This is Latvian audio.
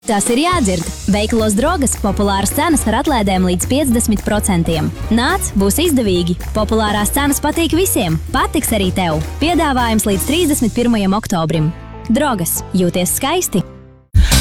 Tas ir jādzird. Veikalos Drogas populāras cenas ar atlaidēm līdz 50%. Nāc, būs izdevīgi. Populārās cenas patīk visiem. Patiks arī tev. Piedāvājums līdz 31. oktobrim. Drogas. Jūties skaisti!